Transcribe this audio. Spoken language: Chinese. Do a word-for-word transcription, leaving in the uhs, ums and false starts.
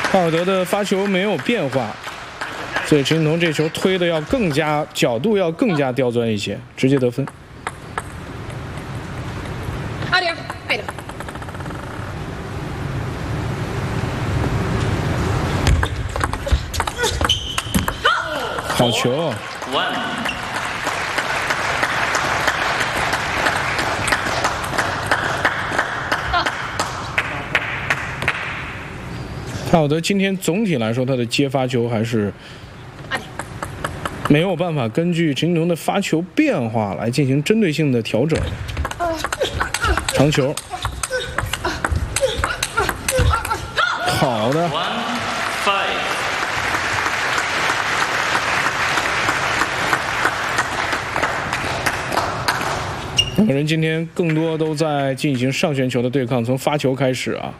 帕尔德的发球没有变化，所以陈景彤这球推的要更加角度要更加刁钻一些，直接得分。好球！帕尔德今天总体来说，他的接发球还是没有办法根据陈景彤的发球变化来进行针对性的调整。长球，好的。两个人今天更多都在进行上旋球的对抗，从发球开始啊。